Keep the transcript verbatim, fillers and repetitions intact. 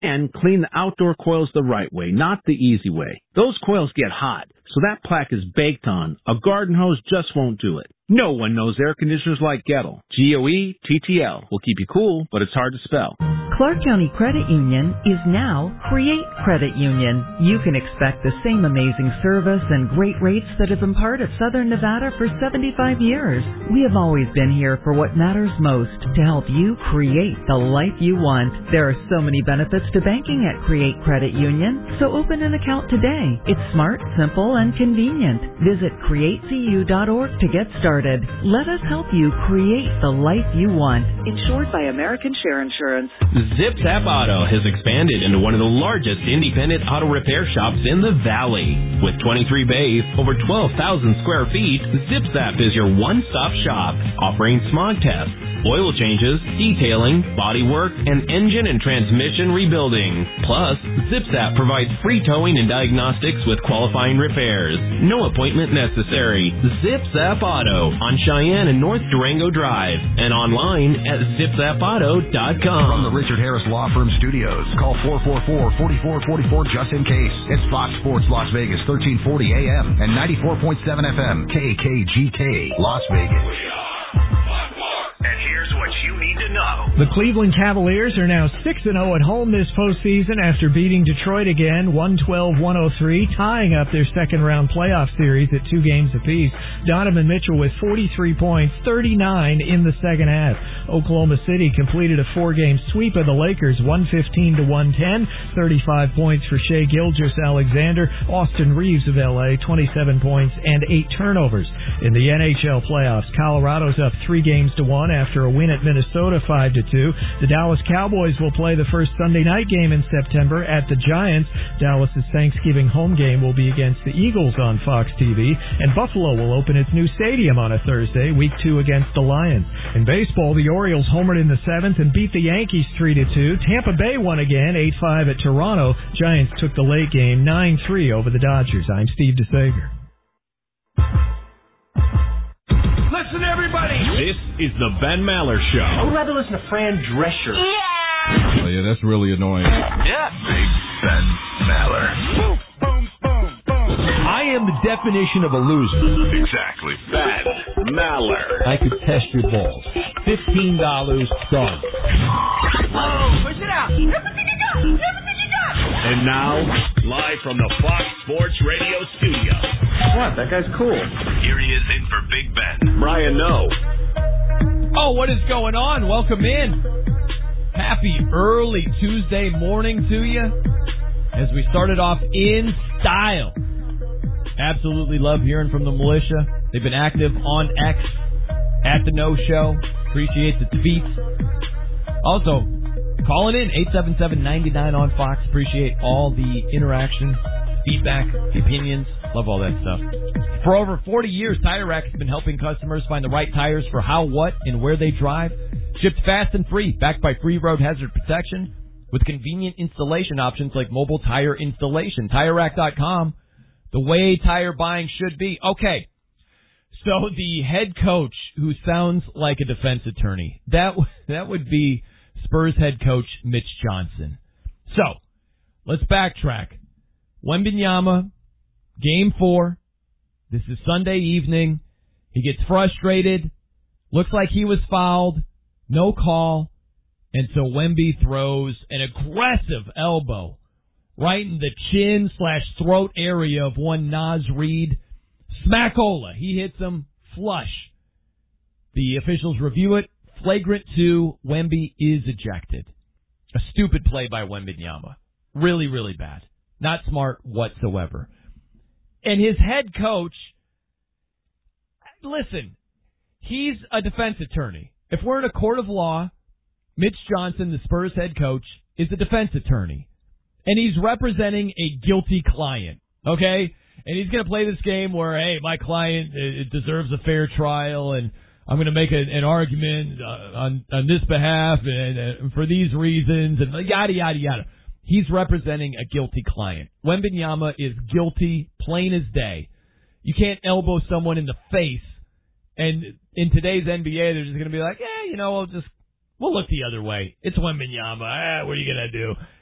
And clean the outdoor coils the right way, not the easy way. Those coils get hot, so that plaque is baked on. A garden hose just won't do it. No one knows air conditioners like Gettle. G O E T T L will keep you cool, but it's hard to spell. Clark County Credit Union is now Create Credit Union. You can expect the same amazing service and great rates that have been part of Southern Nevada for seventy-five years. We have always been here for what matters most, to help you create the life you want. There are so many benefits to banking at Create Credit Union, so open an account today. It's smart, simple, and convenient. Visit create c u dot org to get started. Let us help you create the life you want. Insured by American Share Insurance. Zip Zap Auto has expanded into one of the largest independent auto repair shops in the Valley. With twenty-three bays, over twelve thousand square feet, Zip Zap is your one-stop shop, offering smog tests, oil changes, detailing, body work, and engine and transmission rebuilding. Plus, Zip Zap provides free towing and diagnostics with qualifying repairs. No appointment necessary. Zip Zap Auto on Cheyenne and North Durango Drive, and online at zip zap auto dot com. From the Richard Harris Law Firm Studios, call four four four, four four four four just in case. It's Fox Sports Las Vegas, thirteen forty A M and ninety-four point seven F M, K K G K, Las Vegas. We are and here's what you need to know. The Cleveland Cavaliers are now six and oh at home this postseason after beating Detroit again, one twelve to one oh three, tying up their second-round playoff series at two games apiece. Donovan Mitchell with forty-three points, thirty-nine in the second half. Oklahoma City completed a four-game sweep of the Lakers, one fifteen to one ten, thirty-five points for Shai Gilgeous-Alexander. Austin Reeves of L A, twenty-seven points and eight turnovers. In the N H L playoffs, Colorado's up three games to one after a win at Minnesota five to two. The Dallas Cowboys will play the first Sunday night game in September at the Giants. Dallas's Thanksgiving home game will be against the Eagles on Fox T V, and Buffalo will open its new stadium on a Thursday, week two against the Lions. In baseball, the Orioles homered in the seventh and beat the Yankees three to two. Tampa Bay won again, eight five at Toronto. Giants took the late game nine three over the Dodgers. I'm Steve DeSager. Listen, everybody. This is the Ben Maller Show. I would rather listen to Fran Drescher. Yeah! Oh, yeah, that's really annoying. Yeah. Big Ben Maller. Boom, boom, boom, boom. I am the definition of a loser. Exactly. Ben Maller. I could test your balls. fifteen dollars, done. Oh, push it out. Everything you got. Everything you got. And now, live from the Fox Sports Radio studio. What? That guy's cool. Here he is in for Big Ben. Brian Noe. Oh, what is going on? Welcome in. Happy early Tuesday morning to you as we started off in style. Absolutely love hearing from the militia. They've been active on X at the No Show. Appreciate the tweets. Also, calling in eight seven seven, nine nine on Fox. Appreciate all the interaction, feedback, opinions. Love all that stuff. For over forty years, Tire Rack has been helping customers find the right tires for how, what, and where they drive. Shipped fast and free, backed by free road hazard protection, with convenient installation options like mobile tire installation. Tire Rack dot com, the way tire buying should be. Okay, so the head coach, who sounds like a defense attorney, that that would be Spurs head coach Mitch Johnson. So, let's backtrack. Wembanyama, game four. This is Sunday evening. He gets frustrated. Looks like he was fouled. No call. And so Wemby throws an aggressive elbow right in the chin slash throat area of one Naz Reid. Smackola. He hits him flush. The officials review it. Flagrant two. Wemby is ejected. A stupid play by Wembanyama. Really, really bad. Not smart whatsoever. And his head coach, listen, he's a defense attorney. If we're in a court of law, Mitch Johnson, the Spurs head coach, is a defense attorney. And he's representing a guilty client, okay? And he's going to play this game where, hey, my client it deserves a fair trial, and I'm going to make a, an argument uh, on, on this behalf and uh, for these reasons, and yada, yada, yada. He's representing a guilty client. Wembanyama is guilty, plain as day. You can't elbow someone in the face, and in today's N B A, they're just going to be like, yeah, you know, we'll just, we'll look the other way. It's Wembanyama. Ah, what are you going to do?